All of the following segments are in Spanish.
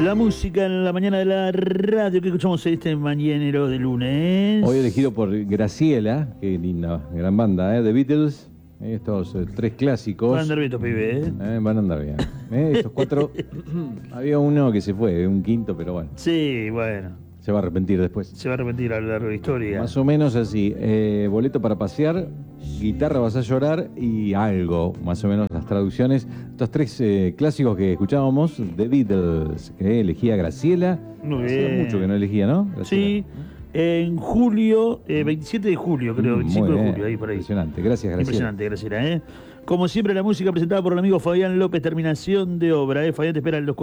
La música en la mañana de la radio que escuchamos este mañanero de lunes. Hoy elegido por Graciela, qué linda, gran banda, The Beatles. Estos tres clásicos. Van a andar bien estos pibes, van a andar bien. Estos cuatro. Había uno que se fue, un quinto, pero bueno. Sí, bueno. Se va a arrepentir después. Se va a arrepentir a lo largo de la historia. Más o menos así. Boleto para pasear, guitarra vas a llorar y algo, más o menos las traducciones. Estos tres clásicos que escuchábamos, The Beatles, que elegía Graciela. Muy Hacía bien. mucho que no elegía, ¿no? Graciela. Sí, en julio, 27 de julio, creo, 25 Muy de bien. julio, ahí por ahí. Impresionante, gracias, Graciela. Impresionante, Graciela, Como siempre, la música presentada por el amigo Fabián López, terminación de obra, Fabián te espera en los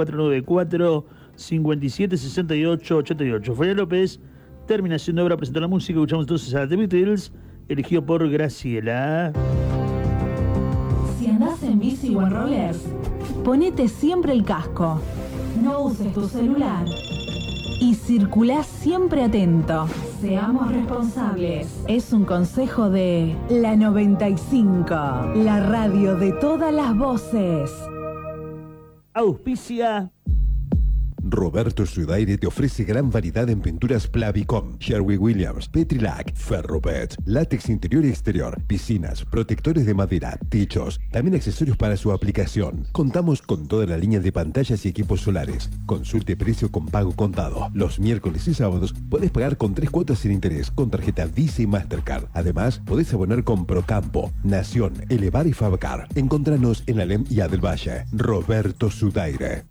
494-5768-88. Fabián López, terminación de obra, presentó la música. Escuchamos entonces a The Beatles, elegido por Graciela. Si andás en bici o en rollers, ponete siempre el casco. No uses tu celular. Y circulá siempre atento. Seamos responsables. Es un consejo de La 95, la radio de todas las voces. Auspicia. Roberto Sudaire te ofrece gran variedad en pinturas Plavicom, Sherwin-Williams, Petrilac, Ferrobet, látex interior y exterior, piscinas, protectores de madera, techos, también accesorios para su aplicación. Contamos con toda la línea de pantallas y equipos solares. Consulte precio con pago contado. Los miércoles y sábados podés pagar con 3 cuotas sin interés con tarjeta Visa y Mastercard. Además, podés abonar con Procampo, Nación, Elevar y Fabcar. Encontranos en Alem y Adel Valle. Roberto Sudaire.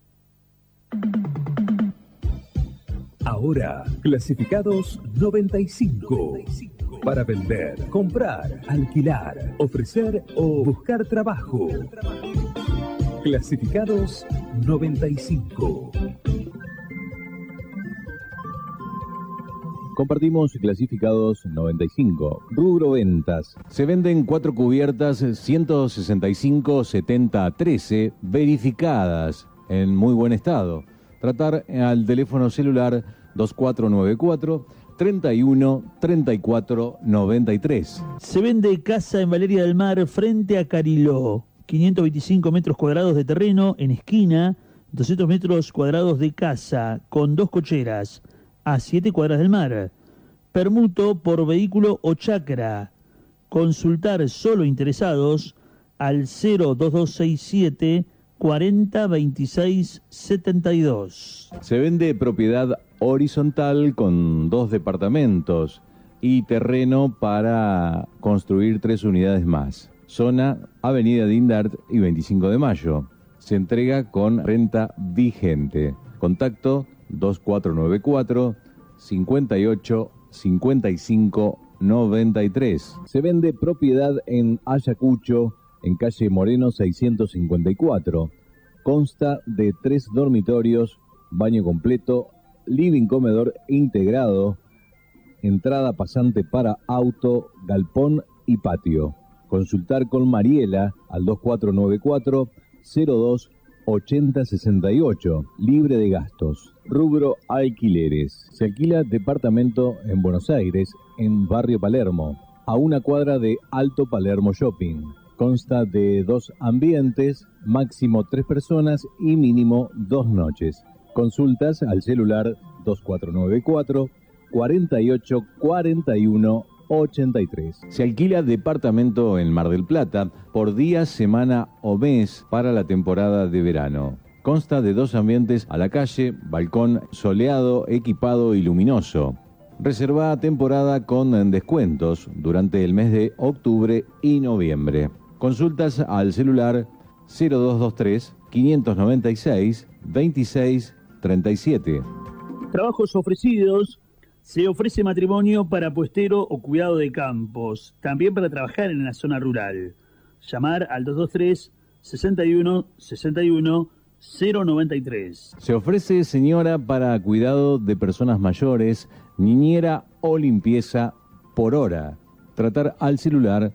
Ahora, clasificados 95. Para vender, comprar, alquilar, ofrecer o buscar trabajo. Clasificados 95. Compartimos clasificados 95. Rubro ventas. Se venden 4 cubiertas 165-70-13 verificadas en muy buen estado. Tratar al teléfono celular 2494 31 34 93. Se vende casa en Valeria del Mar frente a Cariló. 525 metros cuadrados de terreno en esquina, 200 metros cuadrados de casa con 2 cocheras a 7 cuadras del mar. Permuto por vehículo o chacra. Consultar solo interesados al 02267 40 26 72. Se vende propiedad horizontal con 2 departamentos y terreno para construir 3 unidades más. Zona Avenida Dindart y 25 de Mayo. Se entrega con renta vigente. Contacto 2494 58 55 93. Se vende propiedad en Ayacucho, en calle Moreno 654. Consta de 3 dormitorios, baño completo, living comedor integrado, entrada pasante para auto, galpón y patio. Consultar con Mariela al 2494 02 80 68, libre de gastos. Rubro alquileres. Se alquila departamento en Buenos Aires, en Barrio Palermo, a 1 cuadra de Alto Palermo Shopping. Consta de 2 ambientes, máximo 3 personas y mínimo 2 noches. Consultas al celular 2494 48 41 83. Se alquila departamento en Mar del Plata por día, semana o mes para la temporada de verano. Consta de 2 ambientes a la calle, balcón soleado, equipado y luminoso. Reservada temporada con descuentos durante el mes de octubre y noviembre. Consultas al celular 0223 596 26 37. Trabajos ofrecidos. Se ofrece matrimonio para puestero o cuidado de campos, también para trabajar en la zona rural. Llamar al 223 61 61 093. Se ofrece señora para cuidado de personas mayores, niñera o limpieza por hora. Tratar al celular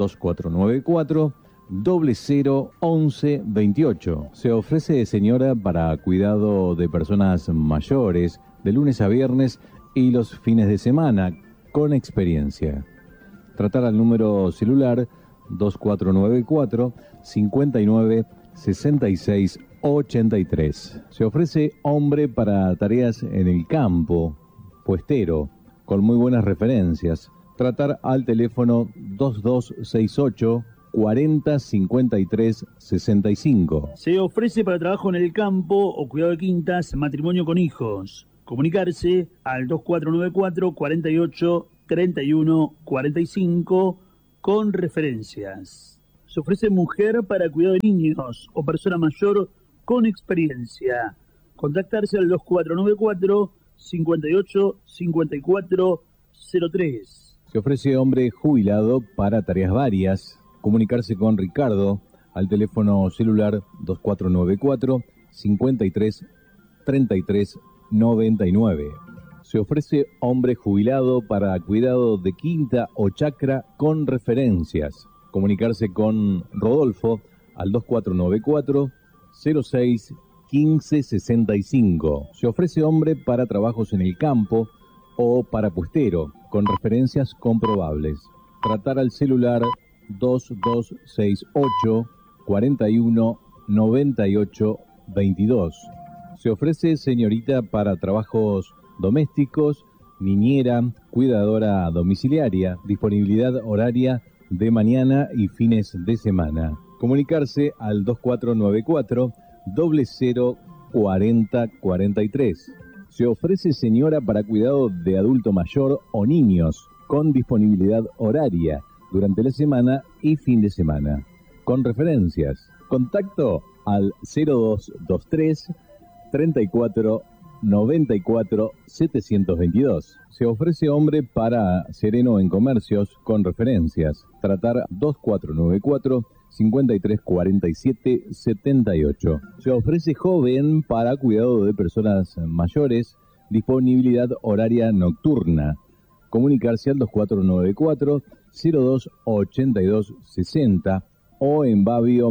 2494 00 11 28. Se ofrece señora para cuidado de personas mayores de lunes a viernes y los fines de semana, con experiencia. Tratar al número celular 2494 59 66 83. Se ofrece hombre para tareas en el campo, puestero, con muy buenas referencias. Tratar al teléfono 2268 40 53 65. Se ofrece para trabajo en el campo o cuidado de quintas, matrimonio con hijos. Comunicarse al 2494 48 31 45 con referencias. Se ofrece mujer para cuidado de niños o persona mayor con experiencia. Contactarse al 2494 58 54 03. Se ofrece hombre jubilado para tareas varias. Comunicarse con Ricardo al teléfono celular 2494 53 33 99. Se ofrece hombre jubilado para cuidado de quinta o chacra con referencias. Comunicarse con Rodolfo al 2494 06 15 65. Se ofrece hombre para trabajos en el campo o para puestero con referencias comprobables. Tratar al celular 2268 41 98 22. Se ofrece señorita para trabajos domésticos, niñera, cuidadora domiciliaria, disponibilidad horaria de mañana y fines de semana. Comunicarse al 2494 00 40 43. Se ofrece señora para cuidado de adulto mayor o niños, con disponibilidad horaria durante la semana y fin de semana. Con referencias. Contacto al 0223 34 94 722. Se ofrece hombre para sereno en comercios con referencias. Tratar 2494 53 47 78. Se ofrece joven para cuidado de personas mayores, disponibilidad horaria nocturna. Comunicarse al 2494 02 82 60 o en Babio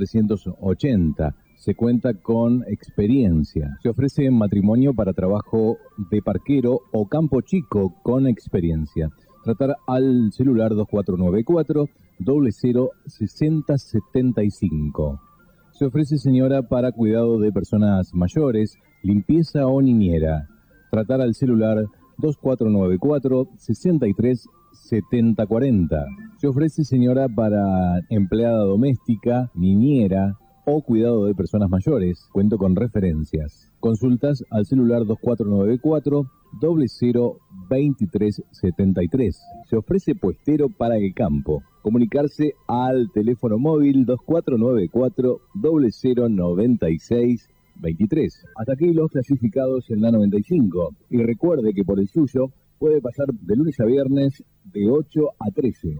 1380. Se cuenta con experiencia. Se ofrece matrimonio para trabajo de parquero o campo chico con experiencia. Tratar al celular 2494 00 60 75. Se ofrece señora para cuidado de personas mayores, limpieza o niñera. Tratar al celular 2494 63 70 40. Se ofrece señora para empleada doméstica, niñera o cuidado de personas mayores. Cuento con referencias. Consultas al celular 2494 00 23 73. Se ofrece puestero para el campo. Comunicarse al teléfono móvil 2494 00 96 23. Hasta aquí los clasificados en la 95. Y recuerde que por el suyo puede pasar de lunes a viernes de 8 a 13.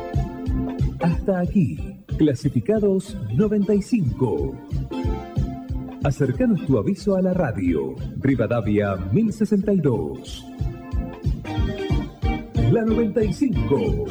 Hasta aquí, clasificados 95. Acercanos tu aviso a la radio. Rivadavia 1062. La 95.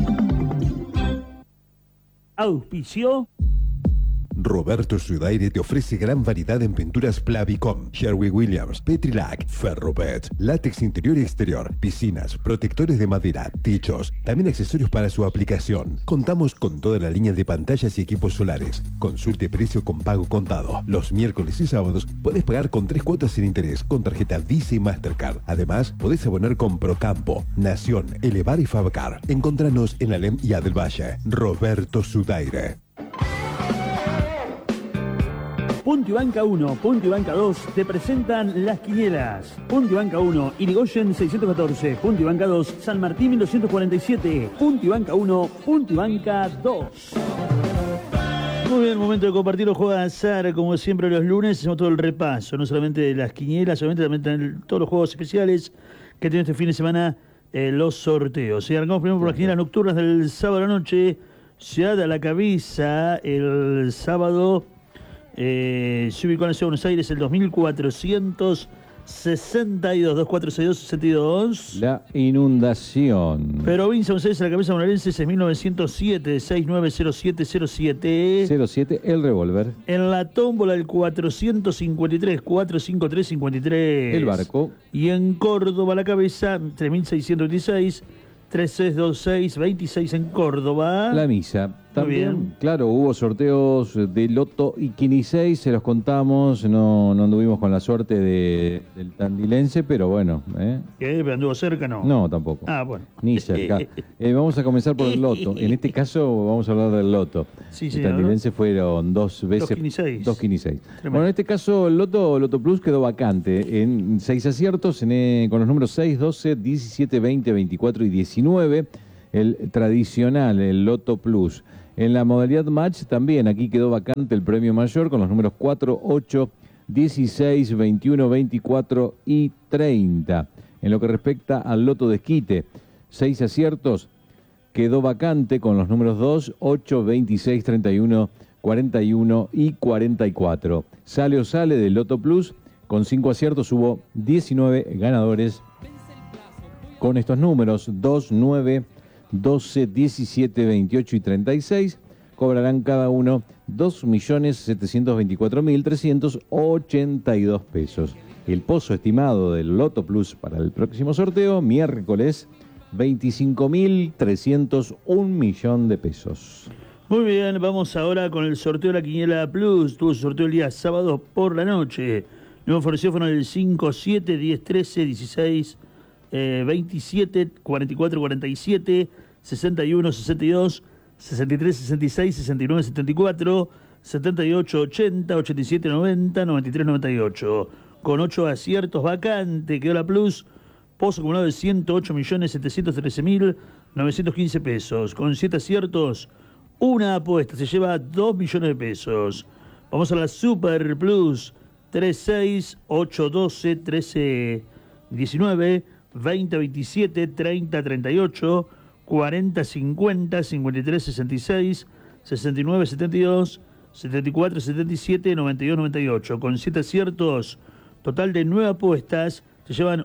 Auspicio. Roberto Sudaire te ofrece gran variedad en pinturas Plavicom, Sherwin-Williams, Petrilac, Ferrobet, látex interior y exterior, piscinas, protectores de madera, techos, también accesorios para su aplicación. Contamos con toda la línea de pantallas y equipos solares. Consulte precio con pago contado. Los miércoles y sábados podés pagar con 3 cuotas sin interés con tarjeta Visa y Mastercard. Además, podés abonar con Procampo, Nación, Elevar y Fabcar. Encontranos en Alem y Adel Valle. Roberto Sudaire. Punto y Banca 1, Punto y Banca 2 te presentan las quinielas. Punto y Banca 1, Irigoyen 614. Punto y Banca 2, San Martín 1247. Punto y Banca 1, Punto y Banca 2. Muy bien, momento de compartir los juegos de azar. Como siempre los lunes hacemos todo el repaso, no solamente de las quinielas, obviamente también todos los juegos especiales que tiene este fin de semana, los sorteos. Y arrancamos primero por las quinielas nocturnas del sábado a la noche. Ciudad a la cabeza el sábado. Se ubicó en la Ciudad de Buenos Aires el 2462, 2462-62. La inundación. Provincia de Buenos Aires a la cabeza bonaerense 6907, 690707. 07, el revólver. En la tómbola el 453, 453-53. El barco. Y en Córdoba a la cabeza 3626, 3626-26 en Córdoba. La misa. También, bien. claro, hubo sorteos de Loto y Quini 6, se los contamos, no anduvimos con la suerte del tandilense, pero bueno. ¿Qué? ¿Pero anduvo cerca? No. No, tampoco. Ah, bueno. Ni cerca. Vamos a comenzar por el Loto. En este caso vamos a hablar del Loto. Sí, el señor. tandilense fueron dos veces. 2 Quini 6. Bueno, en este caso el Loto Plus quedó vacante en 6 aciertos con los números 6, 12, 17, 20, 24 y 19. El tradicional, el Loto Plus. En la modalidad match también aquí quedó vacante el premio mayor con los números 4, 8, 16, 21, 24 y 30. En lo que respecta al Loto de Esquite, 6 aciertos, quedó vacante con los números 2, 8, 26, 31, 41 y 44. Sale del Loto Plus, con 5 aciertos hubo 19 ganadores con estos números, 2, 9, 12, 17, 28 y 36, cobrarán cada uno 2.724.382 pesos. El pozo estimado del Loto Plus para el próximo sorteo, miércoles, 25.301 millón de pesos. Muy bien, vamos ahora con el sorteo de la Quiniela Plus. Tuvo su sorteo el día sábado por la noche. Nuevo ofreció fueron el 5, 7, 10, 13, 16... 27, 44, 47, 61, 62, 63, 66, 69, 74, 78, 80, 87, 90, 93, 98. Con 8 aciertos vacante quedó la Plus. Pozo acumulado de 108.713.915 pesos. Con 7 aciertos, una apuesta. Se lleva 2 millones de pesos. Vamos a la Super Plus. 3, 6, 8, 12, 13, 19... 20, 27, 30, 38, 40, 50, 53, 66, 69, 72, 74, 77, 92, 98. Con 7 aciertos, total de 9 apuestas, se llevan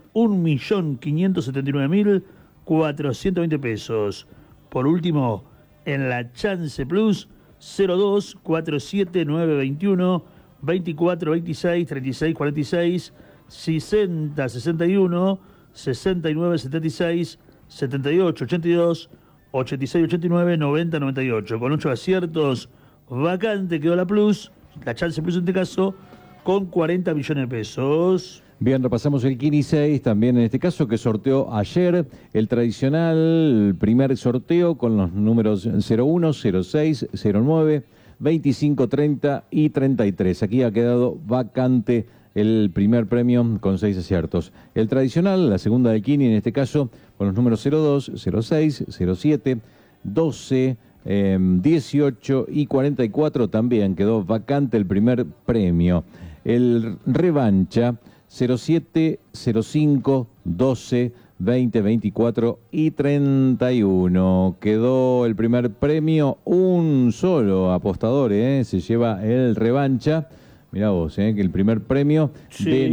1.579.420 pesos. Por último, en la Chance Plus, 02, 47, 9, 21, 24, 26, 36, 46, 60, 61, 69, 76, 78, 82, 86, 89, 90, 98. Con 8 aciertos, vacante quedó la Plus, la Chance Plus en este caso, con 40 millones de pesos. Bien, repasamos el Quini 6, también en este caso que sorteó ayer el tradicional primer sorteo con los números 01, 06, 09, 25, 30 y 33. Aquí ha quedado vacante el primer premio con 6 aciertos. El tradicional, la segunda de Quini, en este caso, con los números 02, 06, 07, 12, 18 y 44, también quedó vacante el primer premio. El revancha, 07, 05, 12, 20, 24 y 31. Quedó el primer premio, un solo apostador, se lleva el revancha. Mirá vos, que el primer premio de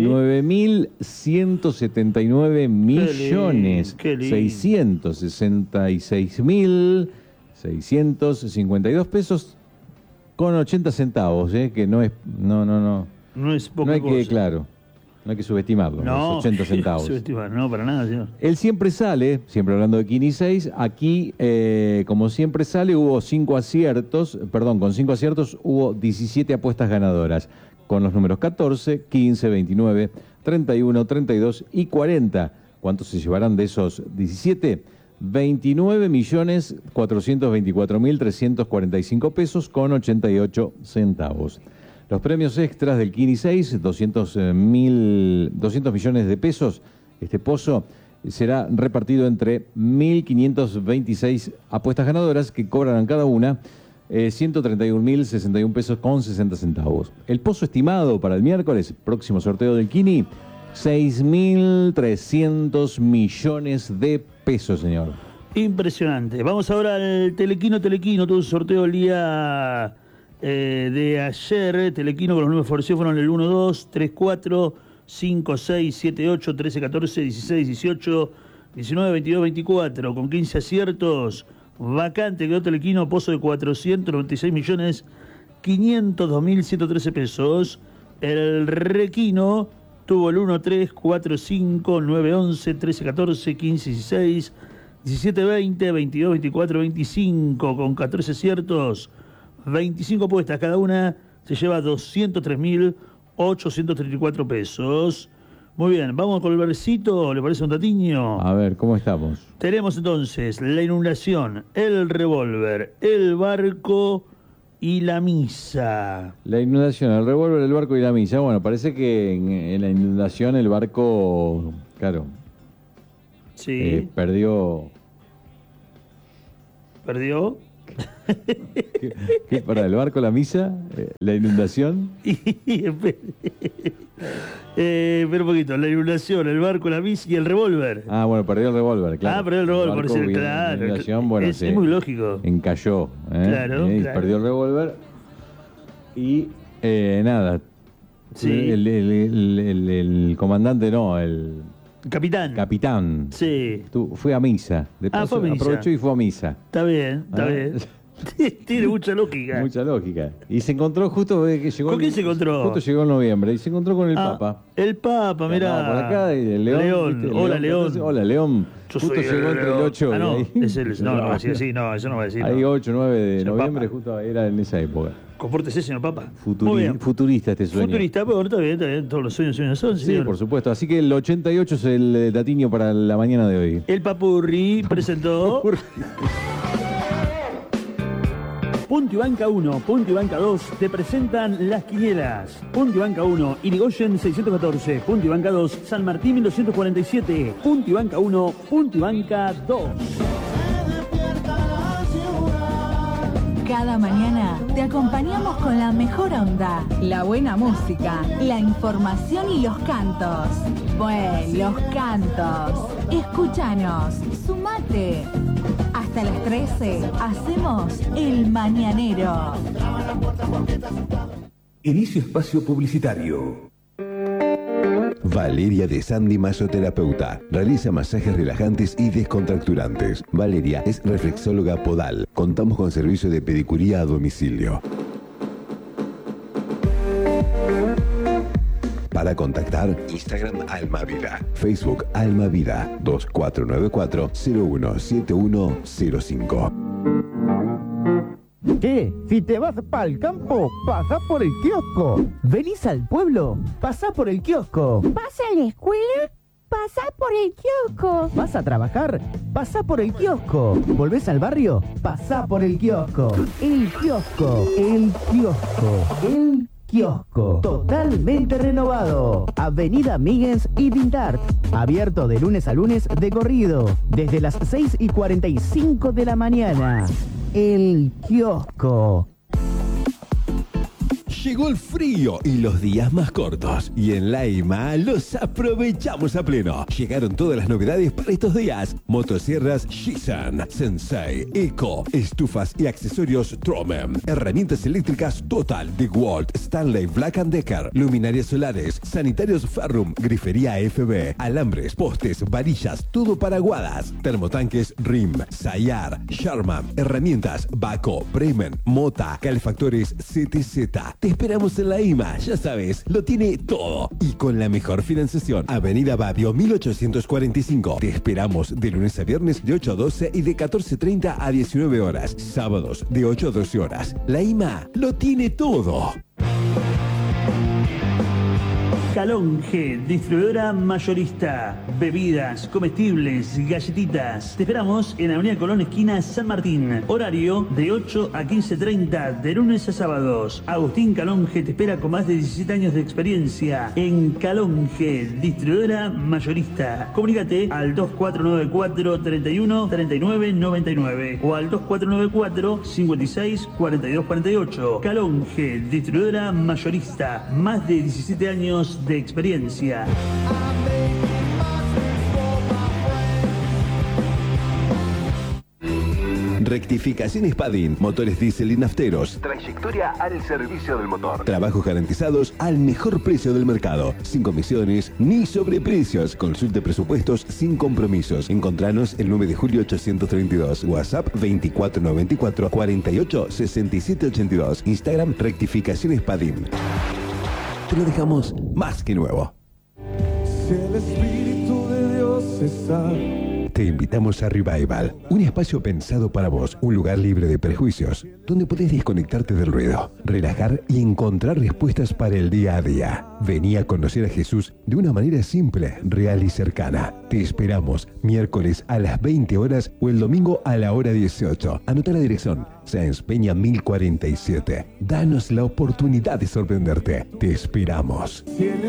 9.179 millones, 666.652 pesos con 80 centavos, que no es, no es poca no hay cosa. Que, claro, no hay que subestimarlo, no, los 80 centavos. Subestimar, no, para nada, señor. Él siempre sale, siempre hablando de Quini 6, aquí, como siempre sale, hubo 5 aciertos, con 5 aciertos hubo 17 apuestas ganadoras, con los números 14, 15, 29, 31, 32 y 40. ¿Cuántos se llevarán de esos 17? 29.424.345 pesos con 88 centavos. Los premios extras del Quini 6, 200 millones de pesos. Este pozo será repartido entre 1.526 apuestas ganadoras que cobrarán cada una 131.061 pesos con 60 centavos. El pozo estimado para el miércoles, próximo sorteo del Quini, 6.300 millones de pesos, señor. Impresionante. Vamos ahora al Telequino, todo un sorteo el día de ayer. Telequino con los números favorecidos fueron el 1, 2, 3, 4, 5, 6, 7, 8, 13, 14, 16, 18, 19, 22, 24. Con 15 aciertos, vacante quedó Telequino, pozo de 496.502.113 pesos. El Requino tuvo el 1, 3, 4, 5, 9, 11, 13, 14, 15, 16, 17, 20, 22, 24, 25, con 14 ciertos, 25 apuestas. Cada una se lleva 203.834 pesos. Muy bien, vamos con el versito, ¿le parece un datiño? A ver, ¿cómo estamos? Tenemos entonces la inundación, el revólver, el barco y la misa. La inundación, el revólver, el barco y la misa. Bueno, parece que en la inundación el barco, claro, Sí. perdió... ¿Perdió? ¿Qué? Para el barco, la misa, la inundación. Espera un poquito, la inundación, el barco, la misa y el revólver. Ah, bueno, perdió el revólver, claro. Ah, perdió el revólver, barco, por decir, bien, claro. la inundación, bueno, Es muy lógico. Encalló, Claro, y claro. perdió el revólver. Y nada. Sí. El comandante, no, el Capitán. capitán. Sí, Fue a misa. De Ah, paso, fue a misa. aprovechó y fue a misa. está bien, está Ah. bien. Tiene mucha lógica. Mucha lógica. Y se encontró justo que llegó. ¿Con quién se encontró? Justo llegó en noviembre y se encontró con el Ah, Papa. El Papa, mirá. Andaba por acá y el León. ¿viste? Hola, León. Entonces, hola, León. Yo Justo soy llegó entre el León. 8 Ah, no, y ahí. es el, no va a decir así, no, eso no va a decir. Ahí no. 8, 9 de Señor noviembre, Papa. justo era en esa época. Compórtese, señor Papa. Muy bien. Futurista este sueño. Futurista, pero está bien, todos los sueños son, Sí, señor. por supuesto. Así que el 88 es el datiño para la mañana de hoy. El Papurri presentó Punto y Banca 1, Punto y Banca 2 te presentan las quinielas. Punto y Banca 1, Irigoyen 614. Punto y Banca 2, San Martín 1247. Punto y Banca 1, Punto y Banca 2. Cada mañana te acompañamos con la mejor onda, la buena música, la información y los cantos. Bueno, los cantos. Escúchanos, sumate. Hasta las 13 hacemos El Mañanero. Inicio espacio publicitario. Valeria de Sandy Masoterapeuta. Realiza masajes relajantes y descontracturantes. Valeria es reflexóloga podal. Contamos con servicio de pedicuría a domicilio. Para contactar, Instagram Almavida, Facebook Almavida 2494-017105. ¿Qué? Si te vas pa'l campo, pasá por el kiosco. ¿Venís al pueblo? Pasá por el kiosco. ¿Vas a la escuela? Pasá por el kiosco. ¿Vas a trabajar? Pasá por el kiosco. ¿Volvés al barrio? Pasá por el kiosco. El kiosco. El kiosco. El kiosco. Totalmente renovado. Avenida Míguez y Dindart. Abierto de lunes a lunes de corrido. Desde las 6:45 de la mañana. El kiosco. Llegó el frío y los días más cortos. Y en Laima los aprovechamos a pleno. Llegaron todas las novedades para estos días. Motosierras Shisan, Sensei, Eco, estufas y accesorios Tromen. Herramientas eléctricas Total, DeWalt, Stanley, Black & Decker. Luminarias solares, sanitarios Ferrum, grifería FB, alambres, postes, varillas, todo para aguadas. Termotanques RIM, Sayar, Sharman, herramientas Baco, Bremen, Mota, calefactores CTZ. Te esperamos en la IMA, ya sabes, lo tiene todo. Y con la mejor financiación. Avenida Badio 1845. Te esperamos de lunes a viernes de 8 a 12 y de 14:30 a 19 horas. Sábados de 8 a 12 horas. La IMA lo tiene todo. Calonge, distribuidora mayorista, bebidas, comestibles, galletitas. Te esperamos en Avenida Colón, esquina San Martín. Horario de 8 a 15:30, de lunes a sábados. Agustín Calonge te espera con más de 17 años de experiencia en Calonge, distribuidora mayorista. Comunícate al 2494 31 39 99 o al 2494 56 42 48. Calonge, distribuidora mayorista. Más de 17 años de experiencia. Rectificaciones Padin, motores diésel y nafteros. Trayectoria al servicio del motor. Trabajos garantizados al mejor precio del mercado. Sin comisiones ni sobreprecios. Consulte presupuestos sin compromisos. Encontranos el 9 de julio 832. WhatsApp 2494 48 67 82. Instagram Rectificaciones Padin. Te lo dejamos más que nuevo. Si el Espíritu de Dios está, te invitamos a Revival, un espacio pensado para vos, un lugar libre de prejuicios, donde podés desconectarte del ruido, relajar y encontrar respuestas para el día a día. Vení a conocer a Jesús de una manera simple, real y cercana. Te esperamos miércoles a las 20 horas o el domingo a la hora 18. Anota la dirección, Sáenz Peña 1047. Danos la oportunidad de sorprenderte. Te esperamos.